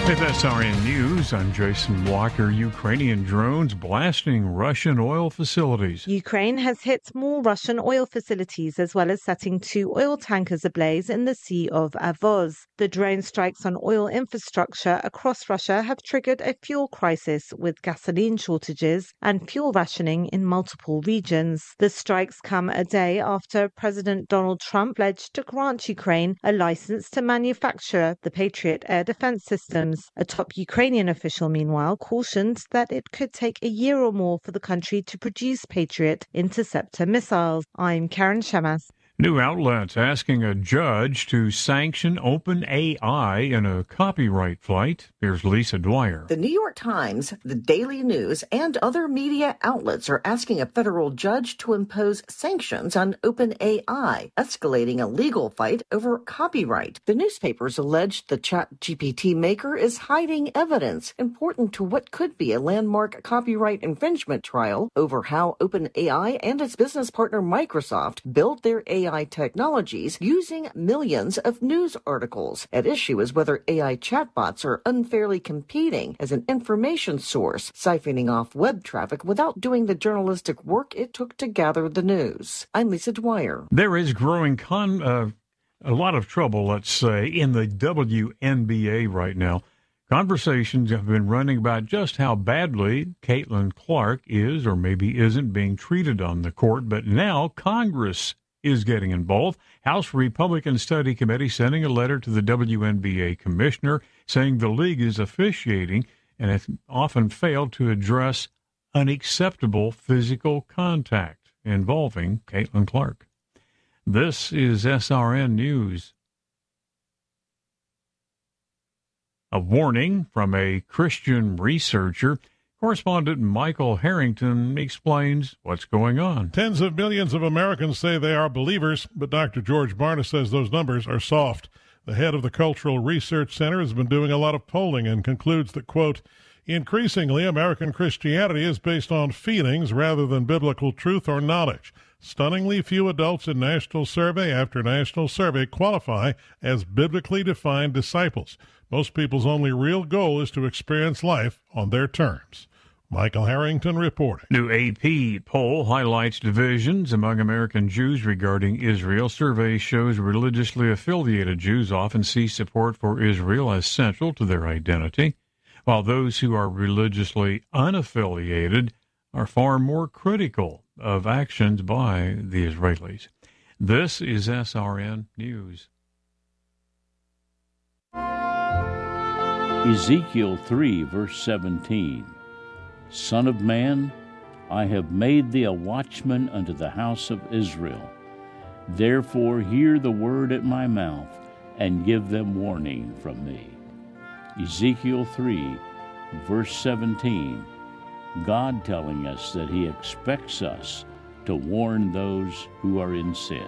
With SRN News, I'm Jason Walker. Ukrainian drones blasting Russian oil facilities. Ukraine has hit more Russian oil facilities as well as setting 2 oil tankers ablaze in the Sea of Azov. The drone strikes on oil infrastructure across Russia have triggered a fuel crisis with gasoline shortages and fuel rationing in multiple regions. The strikes come a day after President Donald Trump pledged to grant Ukraine a license to manufacture the Patriot air defense systems. A top Ukrainian official, meanwhile, cautioned that it could take a year or more for the country to produce Patriot interceptor missiles. I'm Karen Shamas. New outlets asking a judge to sanction OpenAI in a copyright fight. Here's Lisa Dwyer. The New York Times, the Daily News, and other media outlets are asking a federal judge to impose sanctions on OpenAI, escalating a legal fight over copyright. The newspapers allege the ChatGPT maker is hiding evidence important to what could be a landmark copyright infringement trial over how OpenAI and its business partner Microsoft built their AI technologies using millions of news articles. At issue is whether AI chatbots are unfairly competing as an information source, siphoning off web traffic without doing the journalistic work it took to gather the news. I'm Lisa Dwyer. There is growing a lot of trouble, let's say, in the WNBA right now. Conversations have been running about just how badly Caitlin Clark is or maybe isn't being treated on the court, but now Congress is getting involved. House Republican Study Committee sending a letter to the WNBA commissioner saying the league is officiating and has often failed to address unacceptable physical contact involving Caitlin Clark. This is SRN News. A warning from a Christian researcher. Correspondent Michael Harrington explains what's going on. Tens of millions of Americans say they are believers, but Dr. George Barna says those numbers are soft. The head of the Cultural Research Center has been doing a lot of polling and concludes that, quote, increasingly American Christianity is based on feelings rather than biblical truth or knowledge. Stunningly few adults in national survey after national survey qualify as biblically defined disciples. Most people's only real goal is to experience life on their terms. Michael Harrington reporting. New AP poll highlights divisions among American Jews regarding Israel. Survey shows religiously affiliated Jews often see support for Israel as central to their identity, while those who are religiously unaffiliated are far more critical of actions by the Israelis. This is SRN News. Ezekiel 3, verse 17. Son of man, I have made thee a watchman unto the house of Israel. Therefore hear the word at my mouth, and give them warning from me. Ezekiel 3, verse 17. God telling us that He expects us to warn those who are in sin.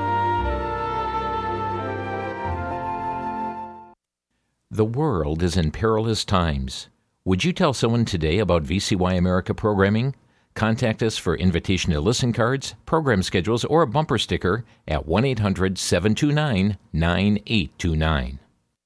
The world is in perilous times. Would you tell someone today about VCY America programming? Contact us for invitation to listen cards, program schedules, or a bumper sticker at 1-800-729-9829.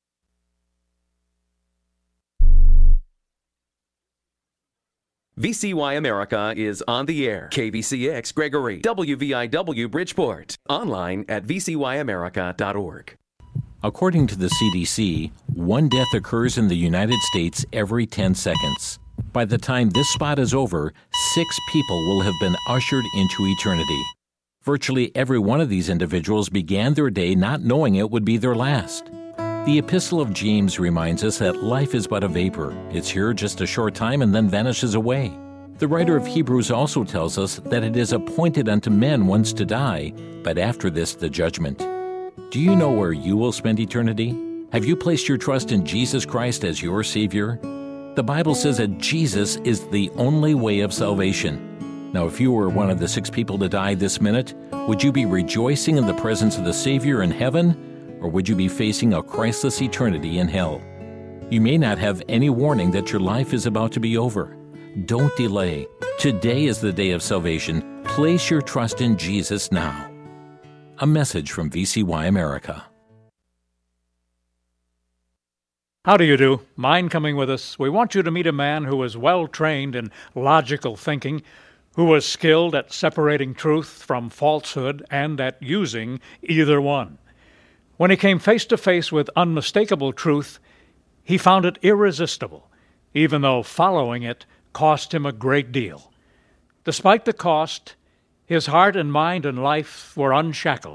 VCY America is on the air. KVCX Gregory, WVIW Bridgeport. Online at vcyamerica.org. According to the CDC, one death occurs in the United States every 10 seconds. By the time this spot is over, 6 people will have been ushered into eternity. Virtually every one of these individuals began their day not knowing it would be their last. The Epistle of James reminds us that life is but a vapor. It's here just a short time and then vanishes away. The writer of Hebrews also tells us that it is appointed unto men once to die, but after this the judgment. Do you know where you will spend eternity? Have you placed your trust in Jesus Christ as your Savior? The Bible says that Jesus is the only way of salvation. Now, if you were one of the 6 people to die this minute, would you be rejoicing in the presence of the Savior in heaven, or would you be facing a Christless eternity in hell? You may not have any warning that your life is about to be over. Don't delay. Today is the day of salvation. Place your trust in Jesus now. A message from VCY America. How do you do? Mind coming with us? We want you to meet a man who was well trained in logical thinking, who was skilled at separating truth from falsehood and at using either one. When he came face to face with unmistakable truth, he found it irresistible, even though following it cost him a great deal. Despite the cost, his heart and mind and life were unshackled.